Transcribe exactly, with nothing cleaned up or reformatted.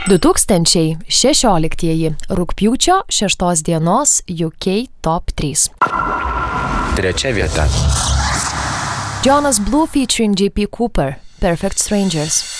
du tūkstančiai šešioliktieji rugpjūčio šeštos dienos U K Top trys. Trečia vieta. Jonas Blue featuring J P Cooper, Perfect Strangers.